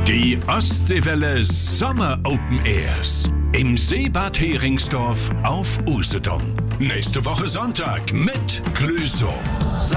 Die Ostseewelle Sommer Open Airs im Seebad Heringsdorf auf Usedom. Nächste Woche Sonntag mit Clüso.